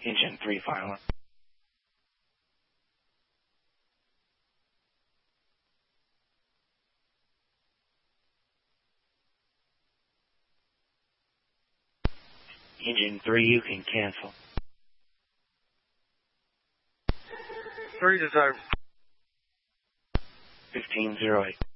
Engine 3 final. Engine 3, you can cancel. 3 desire. 1508.